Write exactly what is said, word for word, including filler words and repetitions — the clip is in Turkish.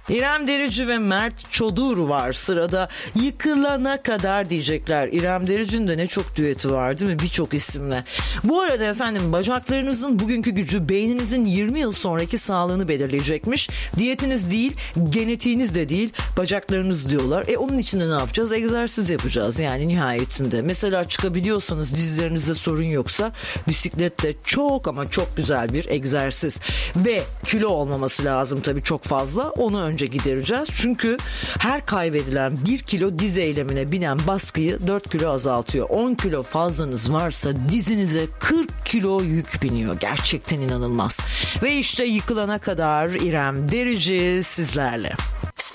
İrem Derici ve Mert Çodur var sırada. Yıkılana kadar diyecekler. İrem Derici'nin de ne çok düeti var değil mi? Birçok isimle. Bu arada efendim bacaklarınızın bugünkü gücü beyninizin yirmi yıl sonraki sağlığını belirleyecekmiş. Diyetiniz değil, genetiğiniz de değil, bacaklarınız diyorlar. E onun için de ne yapacağız? Egzersiz yapacağız yani nihayetinde. Mesela çıkabiliyorsanız, dizlerinizde sorun yoksa bisiklet de çok ama çok güzel bir egzersiz. Ve kilo olmaması lazım tabii çok fazla. Onu önce gidereceğiz. Çünkü her kaybedilen bir kilo diz eylemine binen baskıyı dört kilo azaltıyor. on kilo fazlanız varsa dizinize kırk kilo yük biniyor. Gerçekten inanılmaz. Ve işte yıkılana kadar İrem Derici sizlerle.